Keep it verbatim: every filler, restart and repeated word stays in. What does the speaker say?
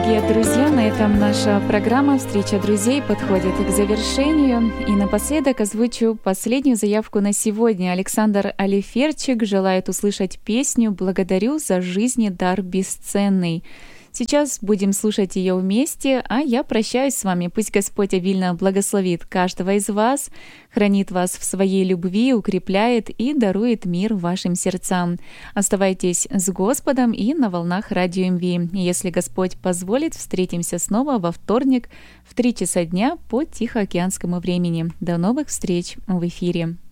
Дорогие друзья, на этом наша программа «Встреча друзей» подходит к завершению. И напоследок озвучу последнюю заявку на сегодня. Александр Алиферчик желает услышать песню «Благодарю за жизни дар бесценный». Сейчас будем слушать ее вместе, а я прощаюсь с вами. Пусть Господь обильно благословит каждого из вас, хранит вас в своей любви, укрепляет и дарует мир вашим сердцам. Оставайтесь с Господом и на волнах Радио эм ви. Если Господь позволит, встретимся снова во вторник в три часа дня по Тихоокеанскому времени. До новых встреч в эфире.